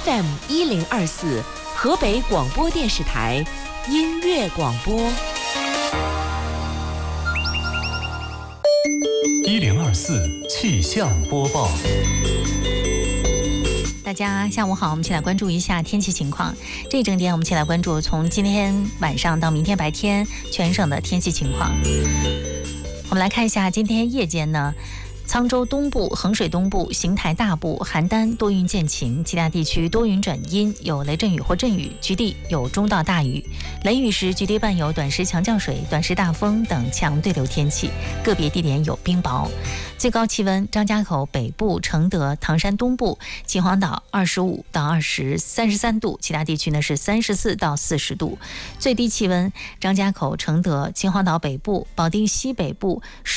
FM1024河北广播电视台音乐广播。 1024气象播报。 大家下午好，我们一起来关注一下天气情况。这一整天我们一起来关注从今天晚上到明天白天全省的天气情况。我们来看一下今天夜间呢，沧州东部、衡水东部、邢台大部、邯郸多云见晴，其他地区多云转阴，有雷阵雨或阵雨，局地有中到大雨。雷雨时局地伴有短时强降水、短时大风等强对流天气，个别地点有冰雹。最高气温，张家口北部、承德、唐山东部、秦皇岛25到33度，其他地区呢是34到40度。最低气温，张家口、承德、秦皇岛北部、保定西北部